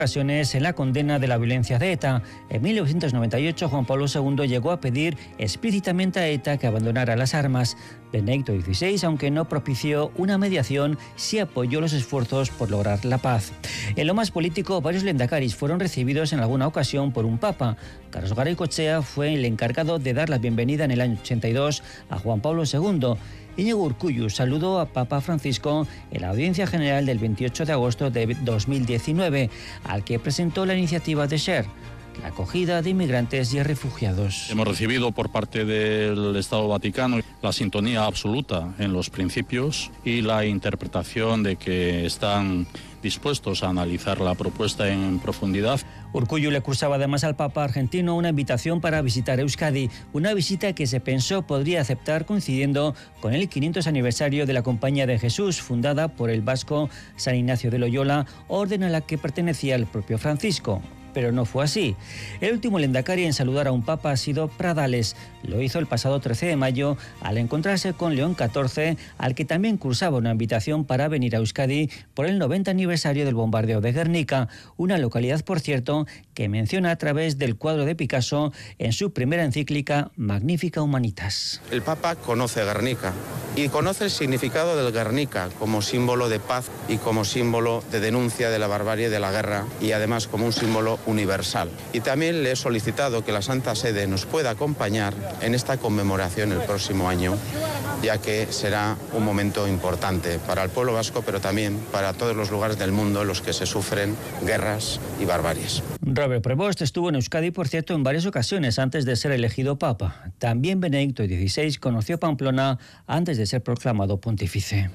ocasiones en la condena de la violencia de ETA. En 1998, Juan Pablo II llegó a pedir explícitamente a ETA que abandonara las armas. Benedicto XVI, aunque no propició una mediación, sí apoyó los esfuerzos por lograr la paz. En lo más político, varios lendakaris fueron recibidos en alguna ocasión por un papa. Carlos Garaikoetxea fue el encargado de dar la bienvenida en el año 82 a Juan Pablo II. Iñigo Urkullu saludó a Papa Francisco en la audiencia general del 28 de agosto de 2019, al que presentó la iniciativa de Share, la acogida de inmigrantes y refugiados. Hemos recibido por parte del Estado Vaticano la sintonía absoluta en los principios y la interpretación de que están dispuestos a analizar la propuesta en profundidad. Urkullu le cursaba además al Papa argentino una invitación para visitar Euskadi, una visita que se pensó podría aceptar coincidiendo con el 500 aniversario de la Compañía de Jesús, fundada por el vasco San Ignacio de Loyola, orden a la que pertenecía el propio Francisco. Pero no fue así. El último lendakari en saludar a un papa ha sido Pradales. Lo hizo el pasado 13 de mayo al encontrarse con León XIV, al que también cursaba una invitación para venir a Euskadi por el 90 aniversario del bombardeo de Guernica, una localidad, por cierto, que menciona a través del cuadro de Picasso en su primera encíclica Magnifica Humanitas. El Papa conoce Guernica y conoce el significado del Guernica como símbolo de paz y como símbolo de denuncia de la barbarie de la guerra y además como un símbolo universal. Y también le he solicitado que la Santa Sede nos pueda acompañar en esta conmemoración el próximo año, ya que será un momento importante para el pueblo vasco, pero también para todos los lugares del mundo en los que se sufren guerras y barbaries. Robert Prevost estuvo en Euskadi, por cierto, en varias ocasiones antes de ser elegido papa. También Benedicto XVI conoció Pamplona antes de ser proclamado pontífice.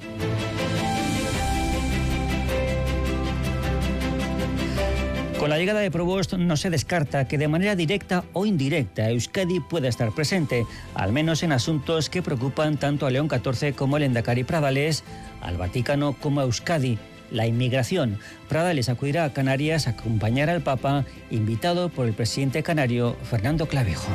Con la llegada de Provost no se descarta que de manera directa o indirecta Euskadi pueda estar presente, al menos en asuntos que preocupan tanto a León XIV como al lendakari Pradales, al Vaticano como a Euskadi. La inmigración. Pradales acudirá a Canarias a acompañar al Papa, invitado por el presidente canario Fernando Clavijo.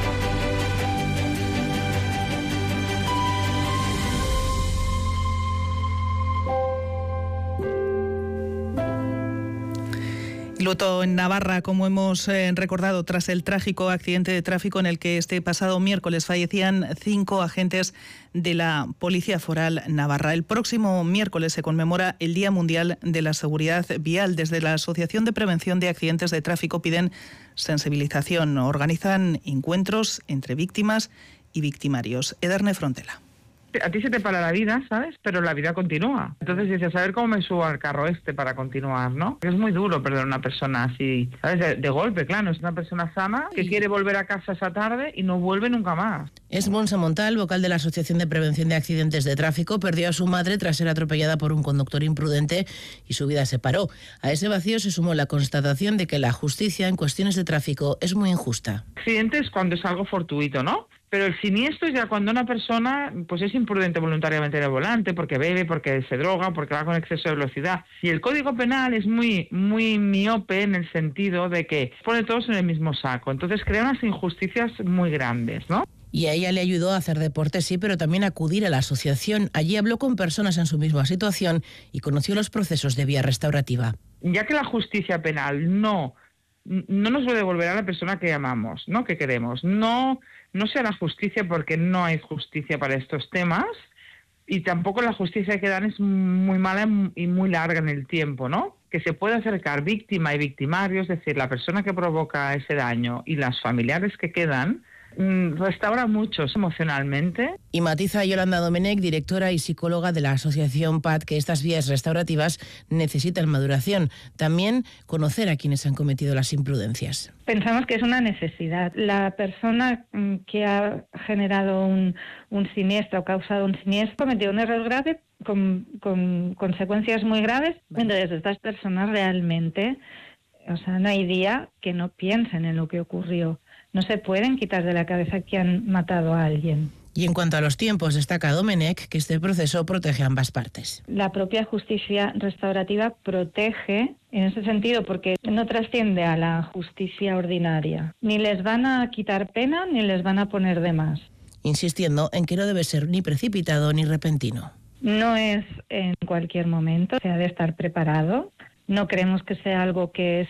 Luto en Navarra, como hemos recordado, tras el trágico accidente de tráfico en el que este pasado miércoles fallecían 5 agentes de la Policía Foral Navarra. El próximo miércoles se conmemora el Día Mundial de la Seguridad Vial. Desde la Asociación de Prevención de Accidentes de Tráfico piden sensibilización. Organizan encuentros entre víctimas y victimarios. Edurne Frontela. A ti se te para la vida, ¿sabes? Pero la vida continúa. Entonces dices, a ver cómo me subo al carro para continuar, ¿no? Es muy duro perder a una persona así, ¿sabes? De golpe, claro. Es una persona sana que quiere volver a casa esa tarde y no vuelve nunca más. Es Montse Montal, vocal de la Asociación de Prevención de Accidentes de Tráfico. Perdió a su madre tras ser atropellada por un conductor imprudente y su vida se paró. A ese vacío se sumó la constatación de que la justicia en cuestiones de tráfico es muy injusta. Accidente es cuando es algo fortuito, ¿no? Pero el siniestro es ya cuando una persona pues es imprudente voluntariamente en el volante, porque bebe, porque se droga, porque va con exceso de velocidad. Y el Código Penal es muy miope en el sentido de que pone todos en el mismo saco. Entonces crea unas injusticias muy grandes, ¿no? Y a ella le ayudó a hacer deporte, sí, pero también a acudir a la asociación. Allí habló con personas en su misma situación y conoció los procesos de vía restaurativa. Ya que la justicia penal no nos puede devolver a la persona que amamos, ¿no? Que queremos. No se hará justicia porque no hay justicia para estos temas y tampoco la justicia que dan es muy mala y muy larga en el tiempo, ¿no? Que se puede acercar víctima y victimario, es decir, la persona que provoca ese daño y las familiares que quedan, restaura muchos emocionalmente. Y matiza Yolanda Domenech, directora y psicóloga de la asociación PAD, que estas vías restaurativas necesitan maduración. También conocer a quienes han cometido las imprudencias. Pensamos que es una necesidad. La persona que ha generado un siniestro o causado un siniestro cometió un error grave con consecuencias muy graves. Entonces, estas personas realmente, no hay día que no piensen en lo que ocurrió. No se pueden quitar de la cabeza que han matado a alguien. Y en cuanto a los tiempos, destaca Domenech que este proceso protege a ambas partes. La propia justicia restaurativa protege en ese sentido porque no trasciende a la justicia ordinaria. Ni les van a quitar pena ni les van a poner de más. Insistiendo en que no debe ser ni precipitado ni repentino. No es en cualquier momento, se ha de estar preparado. no creemos que sea algo que